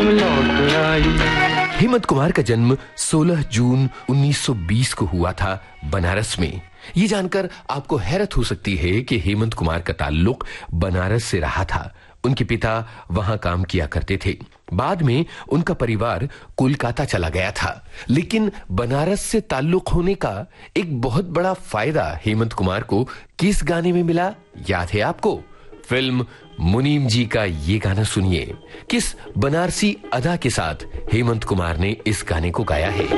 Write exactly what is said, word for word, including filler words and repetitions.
हम लौट आई। हेमंत कुमार का जन्म सोलह जून उन्नीस सौ बीस को हुआ था बनारस में। ये जानकर आपको हैरत हो सकती है कि हेमंत कुमार का ताल्लुक बनारस से रहा था। उनके पिता वहां काम किया करते थे। बाद में उनका परिवार कोलकाता चला गया था, लेकिन बनारस से ताल्लुक होने का एक बहुत बड़ा फायदा हेमंत कुमार को किस गाने में मिला, याद है आपको? फिल्म मुनीम जी का ये गाना सुनिए। किस बनारसी अदा के साथ हेमंत कुमार ने इस गाने को गाया है।